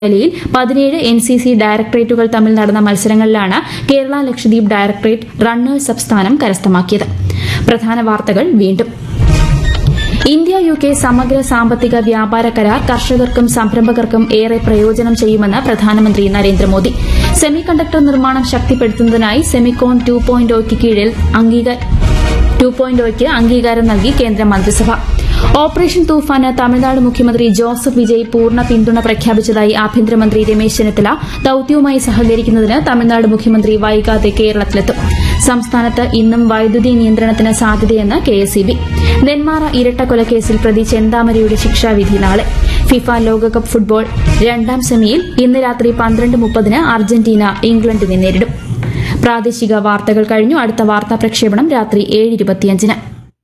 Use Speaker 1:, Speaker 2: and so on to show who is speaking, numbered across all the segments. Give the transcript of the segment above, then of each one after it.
Speaker 1: ജില്ലയിൽ 17 NCC ഡയറക്ടറേറ്റുകൾ തമ്മിൽ നടന്ന മത്സരങ്ങളിലാണ് Kerala Lakshadweep directorate runners up സ്ഥാനം കരസ്ഥമാക്കിയത്. പ്രധാന വാർത്തകൾ വീണ്ടും. ഇന്ത്യ UK സമഗ്ര സാമ്പത്തിക വ്യാപാര കരാർ കർഷകർക്കും സംരംഭകർക്കും ഏറെ പ്രയോജനം ചെയ്യുമെന്ന് പ്രധാനമന്ത്രി നരേന്ദ്രമോദി. സെമി കണ്ടക്ടർ നിർമ്മാണം ശക്തിപ്പെടുത്തുന്നതിനായി സെമിക്കോൺ 2.0 കീഴിൽ 2.0 അംഗീകാരം നൽകി കേന്ദ്ര മന്ത്രിസഭ. ഓപ്പറേഷൻ തൂഫാന് തമിഴ്നാട് മുഖ്യമന്ത്രി ജോസഫ് വിജയ് പൂർണ്ണ പിന്തുണ പ്രഖ്യാപിച്ചതായി ആഭ്യന്തരമന്ത്രി രമേശ് ചെന്നിത്തല. ദൌത്യവുമായി സഹകരിക്കുന്നതിന് തമിഴ്നാട് മുഖ്യമന്ത്രി വൈകാതെ കേരളത്തിലെത്തും. സംസ്ഥാനത്ത് ഇന്നും വൈദ്യുതി നിയന്ത്രണത്തിന് സാധ്യതയെന്ന് KSEB. നെന്മാറ ഇരട്ടക്കൊലക്കേസിൽ പ്രതി ചെന്താമരയുടെ ശിക്ഷാവിധി നാളെ. ഫിഫ ലോകകപ്പ് ഫുട്ബോൾ രണ്ടാം സെമിയിൽ ഇന്ന് രാത്രി 12:30 അർജന്റീന ഇംഗ്ലണ്ടിനെ നേരിടും. പ്രാദേശിക വാർത്തകൾ കഴിഞ്ഞു. അടുത്ത വാർത്താ പ്രക്ഷേപണം രാത്രി 7:25.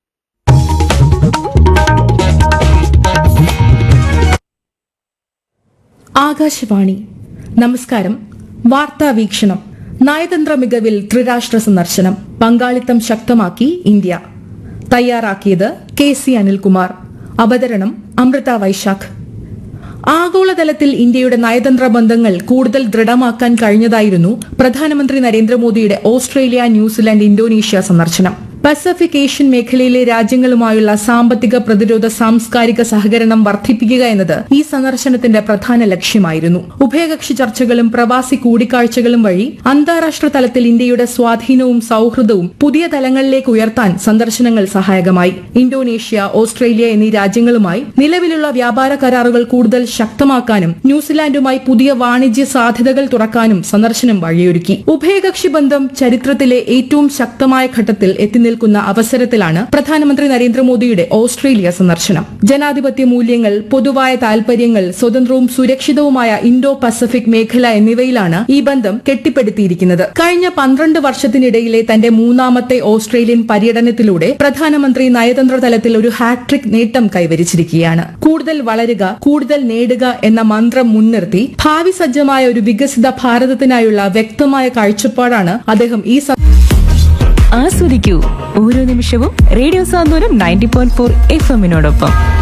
Speaker 2: ആകാശവാണി. നമസ്കാരം. വാർത്താ വീക്ഷണം. നയതന്ത്ര മികവിൽ ത്രിരാഷ്ട്ര സന്ദർശനം, പങ്കാളിത്തം ശക്തമാക്കി ഇന്ത്യ. തയ്യാറാക്കിയത് KC അനിൽകുമാർ. അവതരണം അമൃത വൈശാഖ്. ആഗോളതലത്തിൽ ഇന്ത്യയുടെ നയതന്ത്ര ബന്ധങ്ങൾ കൂടുതൽ ദൃഢമാക്കാൻ കഴിഞ്ഞതായിരുന്നു പ്രധാനമന്ത്രി നരേന്ദ്രമോദിയുടെ ഓസ്ട്രേലിയ, ന്യൂസിലാൻഡ്, ഇന്തോനേഷ്യ സന്ദർശനം. പസഫിക് ഏഷ്യൻ മേഖലയിലെ രാജ്യങ്ങളുമായുള്ള സാമ്പത്തിക, പ്രതിരോധ, സാംസ്കാരിക സഹകരണം വർദ്ധിപ്പിക്കുക എന്നത് ഈ സന്ദർശനത്തിന്റെ പ്രധാന ലക്ഷ്യമായിരുന്നു. ഉഭയകക്ഷി ചർച്ചകളും പ്രവാസി കൂടിക്കാഴ്ചകളും വഴി അന്താരാഷ്ട്ര തലത്തിൽ ഇന്ത്യയുടെ സ്വാധീനവും സൌഹൃദവും പുതിയ തലങ്ങളിലേക്ക് ഉയർത്താൻ സന്ദർശനങ്ങൾ സഹായകമായി. ഇന്തോനേഷ്യ, ഓസ്ട്രേലിയ എന്നീ രാജ്യങ്ങളുമായി നിലവിലുള്ള വ്യാപാര കരാറുകൾ കൂടുതൽ ശക്തമാക്കാനും ന്യൂസിലാൻഡുമായി പുതിയ വാണിജ്യ സാധ്യതകൾ തുറക്കാനും സന്ദർശനം വഴിയൊരുക്കി. ഉഭയകക്ഷി ബന്ധം ചരിത്രത്തിലെ ഏറ്റവും ശക്തമായ ഘട്ടത്തിൽ എത്തിനിൽക്കുന്ന അവസരത്തിലാണ് പ്രധാനമന്ത്രി നരേന്ദ്രമോദിയുടെ ഓസ്ട്രേലിയ സന്ദർശനം. ജനാധിപത്യ മൂല്യങ്ങൾ, പൊതുവായ താൽപര്യങ്ങൾ, സ്വതന്ത്രവും സുരക്ഷിതവുമായ ഇൻഡോ പസഫിക് മേഖല എന്നിവയിലാണ് ഈ ബന്ധം കെട്ടിപ്പടുത്തിയിരിക്കുന്നത്. കഴിഞ്ഞ 12 വർഷത്തിനിടയിലെ തന്റെ മൂന്നാമത്തെ ഓസ്ട്രേലിയൻ പര്യടനത്തിലൂടെ പ്രധാനമന്ത്രി നയതന്ത്ര തലത്തിൽ ഒരു ഹാട്രിക് നേട്ടം കൈവരിച്ചിരിക്കുകയാണ്. കൂടുതൽ വളരുക, കൂടുതൽ നേടുക എന്ന മന്ത്രം മുൻനിർത്തി ഭാവി സജ്ജമായ ഒരു വികസിത ഭാരതത്തിനായുള്ള വ്യക്തമായ കാഴ്ചപ്പാടാണ് അദ്ദേഹം ഈ
Speaker 3: ആസ്വദിക്കൂ ഓരോ നിമിഷവും റേഡിയോ സാന്ത്വനം 90.4 FM-നോടൊപ്പം.